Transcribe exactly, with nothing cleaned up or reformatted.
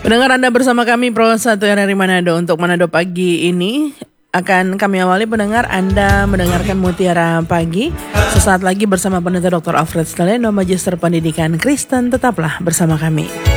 Pendengar Anda bersama kami Pro satu R R I Manado. Untuk Manado pagi ini akan kami awali pendengar Anda mendengarkan Mutiara Pagi. Sesaat lagi bersama Pendeta doktor Alfred Steleno, Magister Pendidikan Kristen. Tetaplah bersama kami.